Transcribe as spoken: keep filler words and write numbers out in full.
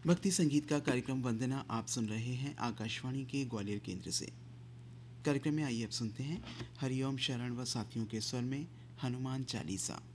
भक्ति संगीत का कार्यक्रम वंदना आप सुन रहे हैं आकाशवाणी के ग्वालियर केंद्र से। कार्यक्रम में आइए अब सुनते हैं हरिओम शरण व साथियों के स्वर में हनुमान चालीसा।